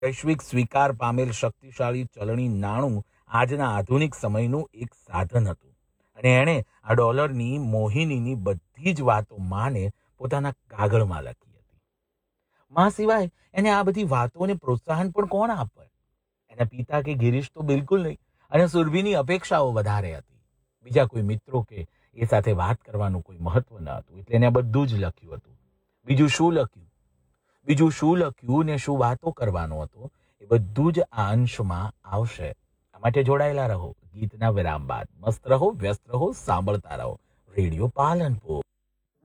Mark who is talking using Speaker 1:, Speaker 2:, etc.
Speaker 1: વૈશ્વિક સ્વીકાર પામેલ શક્તિશાળી ચલણી નાણું આજના આધુનિક સમયનું એક સાધન હતું અને એણે આ ડોલરની મોહિનીની બધી જ વાતો માને પોતાના કાગળમાં લખી હતી. માં સિવાય એને આ બધી વાતોને પ્રોત્સાહન પણ કોણ આપે? એના પિતા કે ગિરીશ તો બિલકુલ નહીં, અને સુરભીની અપેક્ષાઓ વધારે હતી. બીજા કોઈ મિત્રો કે એ સાથે વાત કરવાનું કોઈ મહત્વ ન હતું, એટલે એને બધું જ લખ્યું હતું. બીજું શું લખ્યું ને શું વાતો કરવાનો હતો, એ બધું જ આ અંશમાં આવશે. આ માટે જોડાયેલા રહો. ગીતના વિરામ બાદ મસ્ત રહો, વ્યસ્ત રહો, સાંભળતા રહો રેડિયો પાલનપુર.